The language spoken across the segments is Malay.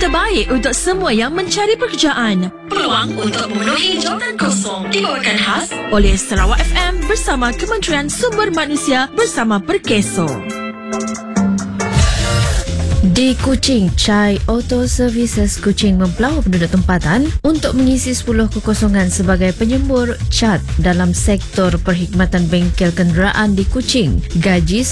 terbaik untuk semua yang mencari pekerjaan. Peluang untuk memenuhi jawatan kosong dibawakan khas oleh Sarawak FM bersama Kementerian Sumber Manusia bersama Perkeso. Di Kuching, Chai Auto Services Kuching mempelawa penduduk tempatan untuk mengisi 10 kekosongan sebagai penyembur cat dalam sektor perkhidmatan bengkel kenderaan di Kuching. Gaji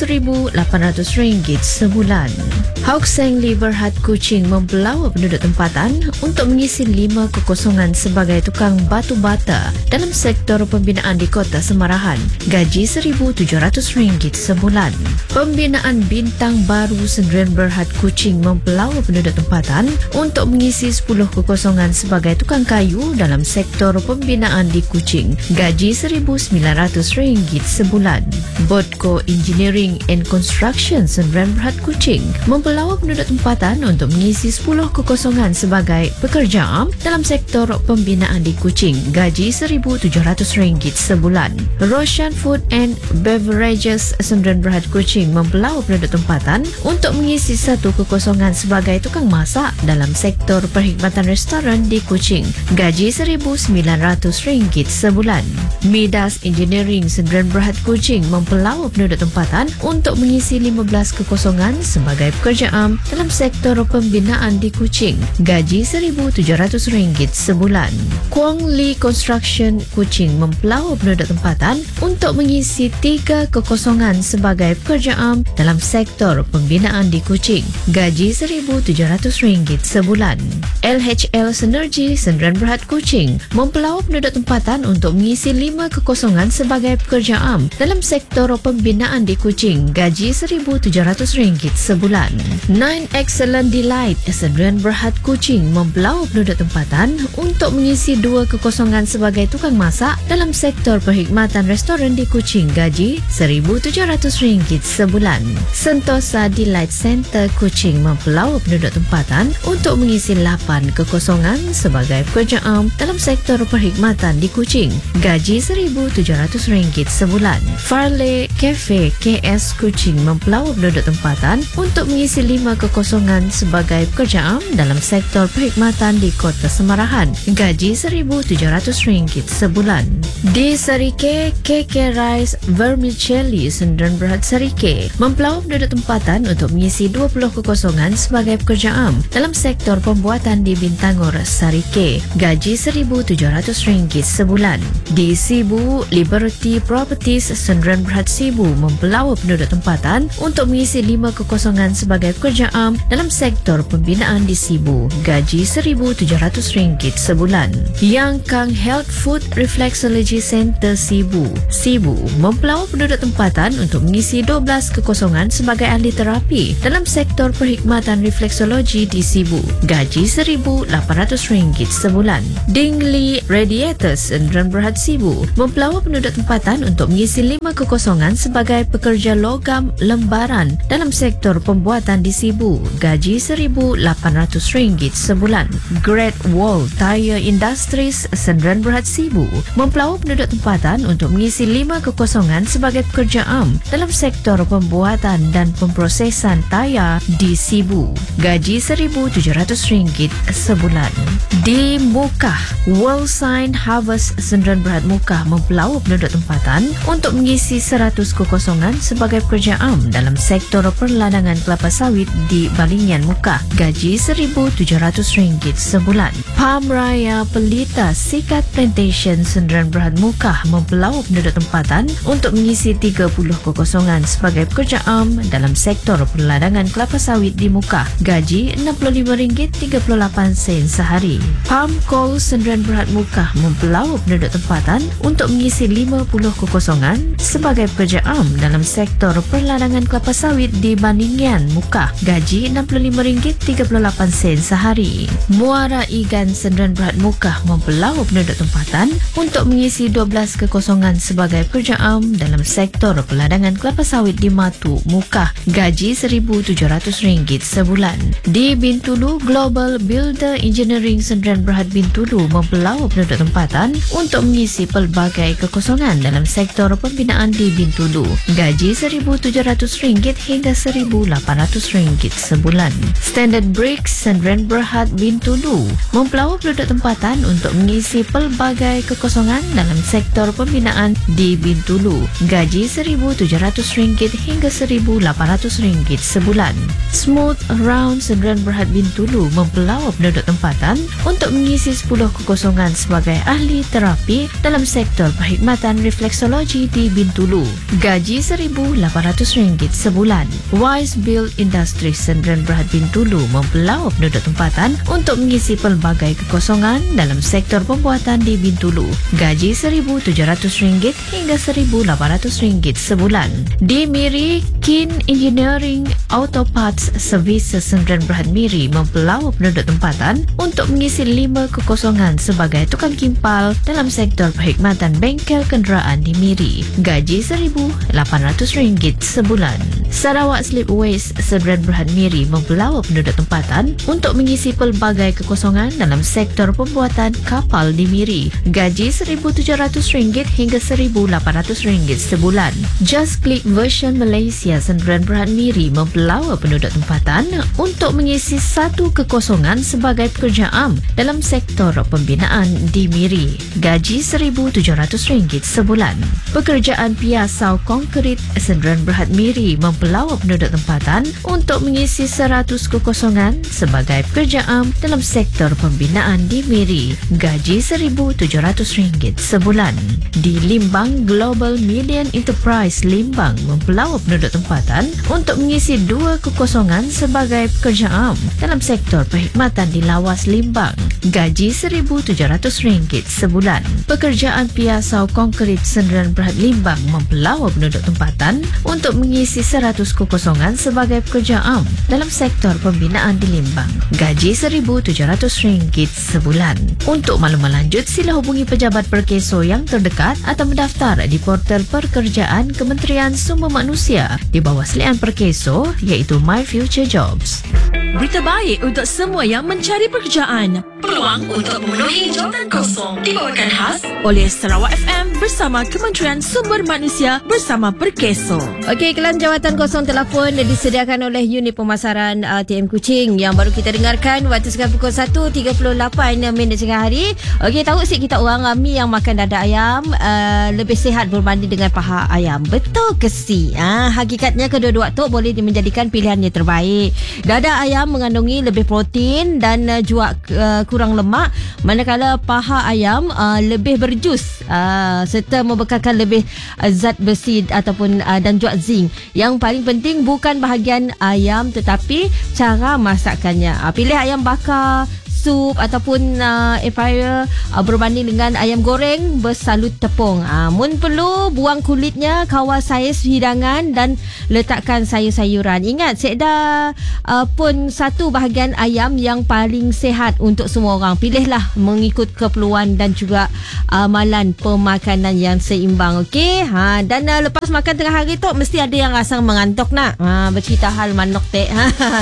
RM1,800 sebulan. Hok Seng Lee Berhad Kuching mempelawa penduduk tempatan untuk mengisi 5 kekosongan sebagai tukang batu bata dalam sektor pembinaan di Kota Semarahan. Gaji RM1,700 sebulan. Pembinaan bintang baru Sendirian Berhad Kuching mempelawa penduduk tempatan untuk mengisi 10 kekosongan sebagai tukang kayu dalam sektor pembinaan di Kuching. Gaji RM1,900 sebulan. Bodco Engineering and Construction Sendirian Berhad Kuching mempelawa penduduk tempatan untuk mengisi 10 kekosongan sebagai pekerja am dalam sektor pembinaan di Kuching. Gaji RM1,700 sebulan. Roshan Food and Beverages Sendirian Berhad Kuching mempelawa penduduk tempatan untuk mengisi 1 kekosongan sebagai tukang masak dalam sektor perkhidmatan restoran di Kuching. Gaji RM1,900 sebulan. Midas Engineering Sendirian Berhad Kuching mempelawa penduduk tempatan untuk mengisi 15 kekosongan sebagai pekerja am dalam sektor pembinaan di Kuching. Gaji RM1,700 sebulan. Kuang Lee Construction Kuching mempelawa penduduk tempatan untuk mengisi 3 kekosongan sebagai pekerja am dalam sektor pembinaan di Kuching. Gaji RM1,700 sebulan. LHL Synergy Sendirian Berhad Kuching mempelawa penduduk tempatan untuk mengisi 5 kekosongan sebagai pekerja am dalam sektor pembinaan di Kuching. Gaji RM1,700 sebulan. Nine Excellent Delight Sendirian Berhad Kuching mempelawa penduduk tempatan untuk mengisi 2 kekosongan sebagai tukang masak dalam sektor perkhidmatan restoran di Kuching. Gaji RM1,700 sebulan. Sentosa Delight Center Kuching mempelawa penduduk tempatan untuk mengisi 8 kekosongan sebagai pekerja am dalam sektor perkhidmatan di Kuching. Gaji RM1,700 sebulan. Farley Cafe KS Kuching mempelawa penduduk tempatan untuk mengisi 5 kekosongan sebagai pekerja am dalam sektor perkhidmatan di Kota Semarahan. Gaji RM1,700 sebulan. Di Sarike, KK Rice Vermicelli Sendirian Berhad Sarike mempelawa penduduk tempatan untuk mengisi 20 kekosongan sebagai pekerja am dalam sektor pembuatan di Bintangor, Sarike. Gaji RM1,700 sebulan. Di Sibu, Liberty Properties Sendirian Berhad Sibu mempelawa penduduk tempatan untuk mengisi 5 kekosongan sebagai pekerja am dalam sektor pembinaan di Sibu. Gaji RM1,700 sebulan. Yang Kang Health Food Reflexology Center Sibu. Sibu mempelawa penduduk tempatan untuk mengisi 12 kekosongan sebagai ahli terapi dalam sektor perkhidmatan refleksologi di Sibu. Gaji RM1,800 sebulan. Dingli Radiators Sendirian Berhad Sibu mempelawa penduduk tempatan untuk mengisi 5 kekosongan sebagai pekerja logam lembaran dalam sektor pembuatan di Sibu. Gaji RM1,800 sebulan. Great Wall Tire Industries Sendirian Berhad Sibu mempelawa penduduk tempatan untuk mengisi 5 kekosongan sebagai pekerja am dalam sektor pembuatan dan pemprosesan tayar di Sibu. Gaji RM1,700 sebulan. Di Mukah, World Sign Harvest Sendirian Berhad Mukah mempelawa penduduk tempatan untuk mengisi 100 kekosongan sebagai pekerja am dalam sektor perladangan kelapa sawit di Balingian Mukah. Gaji RM1,700 sebulan. Palm Raya Pelita Sikat Plantation Sendirian Berhad Mukah mempelawa penduduk tempatan untuk mengisi 30 kekosongan sebagai pekerja am dalam sektor perladangan kelapa sawit di Mukah. Gaji RM65.38 sehari. Palm Coal Sendirian Berhad Mukah mempelawa penduduk tempatan untuk mengisi 50 kekosongan sebagai pekerja am dalam sektor perladangan kelapa sawit di Balingian Mukah. Gaji RM65.38 sehari. Muara Igan Sendirian Berhad Mukah mempelawa penduduk tempatan untuk mengisi 12 kekosongan sebagai pekerja am dalam sektor perladangan kelapa sawit di Matu Mukah. Gaji RM1,700 RM1,200 sebulan. Di Bintulu, Global Builder Engineering Sdn Bhd Bintulu mempelau penduduk tempatan untuk mengisi pelbagai kekosongan dalam sektor pembinaan di Bintulu. Gaji RM1,700 hingga RM1,800 sebulan. Standard Bricks Sdn Bhd Bintulu mempelau penduduk tempatan untuk mengisi pelbagai kekosongan dalam sektor pembinaan di Bintulu. Gaji RM1,700 hingga RM1,800 sebulan. Smooth Round Sdn Bhd Bintulu mempelau penduduk tempatan untuk mengisi 10 kekosongan sebagai ahli terapi dalam sektor perkhidmatan refleksologi di Bintulu. Gaji RM1,800 sebulan. Wise Build Industries Sdn Bhd Bintulu mempelau penduduk tempatan untuk mengisi pelbagai kekosongan dalam sektor pembuatan di Bintulu. Gaji RM1,700 hingga RM1,800 sebulan. Di Miri, Kin Engineering Auto Parts Services Sdn Bhd Miri mempelau penduduk tempatan untuk mengisi 5 kekosongan sebagai tukang kimpal dalam sektor perkhidmatan bengkel kenderaan di Miri. Gaji RM1,800 sebulan. Sarawak Slip Waste Sdn Bhd Miri mempelau penduduk tempatan untuk mengisi pelbagai kekosongan dalam sektor pembuatan kapal di Miri. Gaji RM1,700 hingga RM1,800 sebulan. Just Click Version Malaysia Sdn Bhd Miri mempelau penduduk tempatan untuk mengisi 1 kekosongan sebagai pekerja am dalam sektor pembinaan di Miri. Gaji RM1,700 sebulan. Pekerjaan piasau konkrit Sdn Bhd Miri mempelau penduduk tempatan untuk mengisi 100 kekosongan sebagai pekerja am dalam sektor pembinaan di Miri. Gaji RM1,700 sebulan. Di Limbang, Global Million Enterprise Limbang mempelau penduduk tempatan untuk mengisi 2 kekosongan sebagai pekerja am dalam sektor perkhidmatan di Lawas Limbang. Gaji RM1,700 sebulan. Pekerjaan piasau konkrit Sdn Bhd Limbang mempelau penduduk tempatan untuk mengisi 100 kekosongan sebagai pekerja am dalam sektor pembinaan di Limbang. Gaji RM1,700 sebulan. Untuk maklumat lanjut, sila hubungi pejabat Perkeso yang terdekat atau mendaftar di portal pekerjaan Kementerian Sumber Manusia di bawah selian Perkeso iaitu My Future Jobs. Berita baik untuk semua yang mencari pekerjaan. Peluang untuk memenuhi jawatan kosong dibawakan khas oleh Sarawak FM bersama Kementerian Sumber Manusia bersama Perkeso. Okey, kelan jawatan kosong telefon disediakan oleh unit pemasaran TM Kuching yang baru kita dengarkan waktu sekarang pukul 1.38 tengah hari. Okey, tahu sikit kita orang ramai yang makan dada ayam lebih sihat berbanding dengan paha ayam. Betul ke si? Hakikatnya kedua-dua tu boleh menjadikan pilihan yang terbaik. Dada ayam mengandungi lebih protein dan juga kurang lemak, manakala paha ayam lebih berjus serta membekalkan lebih zat besi ataupun dan juga zinc. Yang paling penting bukan bahagian ayam tetapi cara masakannya. Pilih ayam bakar, sup ataupun air fryer berbanding dengan ayam goreng bersalut tepung. Mun perlu buang kulitnya, kawal saiz hidangan dan letakkan sayur-sayuran. Ingat, sekedar pun satu bahagian ayam yang paling sihat untuk semua orang. Pilihlah mengikut keperluan dan juga amalan pemakanan yang seimbang. Okey, dan lepas makan tengah hari tu mesti ada yang rasa mengantuk nak. Bercerita hal manok tek.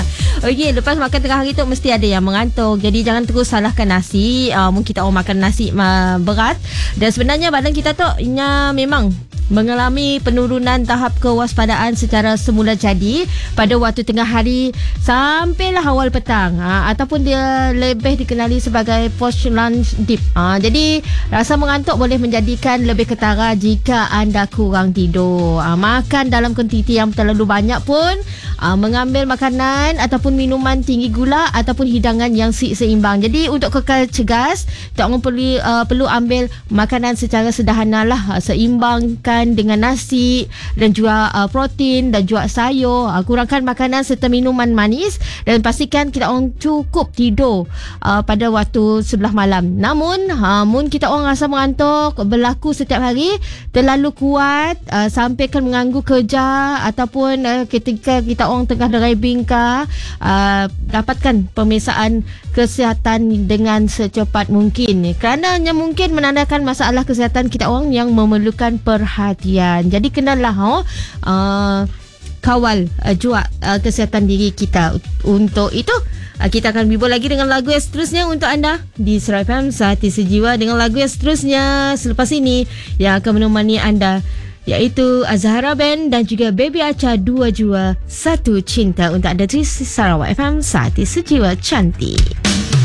Okey, lepas makan tengah hari tu mesti ada yang mengantuk. Jadi jangan terus salahkan nasi. Mungkin kita orang makan nasi berat, dan sebenarnya badan kita tu memang mengalami penurunan tahap kewaspadaan secara semula jadi pada waktu tengah hari sampailah awal petang, ataupun dia lebih dikenali sebagai post lunch dip. Jadi rasa mengantuk boleh menjadikan lebih ketara jika anda kurang tidur. Makan dalam kuantiti yang terlalu banyak pun, mengambil makanan ataupun minuman tinggi gula ataupun hidangan yang seimbang. Jadi untuk kekal cegas, kita orang perlu ambil makanan secara sederhana lah, seimbangkan dengan nasi dan juga protein dan juga sayur. Kurangkan makanan serta minuman manis dan pastikan kita orang cukup tidur pada waktu sebelah malam. Namun mun kita orang rasa mengantuk berlaku setiap hari, terlalu kuat sampaikan mengganggu kerja ataupun ketika kita orang tengah driving car, dapatkan pemeriksaan kesihatan dengan secepat mungkin, kerana mungkin menandakan masalah kesihatan kita orang yang memerlukan perhatian. Jadi kenalah kawal juak kesihatan diri kita. Untuk itu kita akan bibul lagi dengan lagu yang seterusnya untuk anda di Surat FM Sehati Sejiwa, dengan lagu yang seterusnya selepas ini yang akan menemani anda, iaitu Azahara Band dan juga Baby Acha, Dua Jua Satu Cinta, untuk anda di Sarawak FM Sehati Sejiwa Cantik.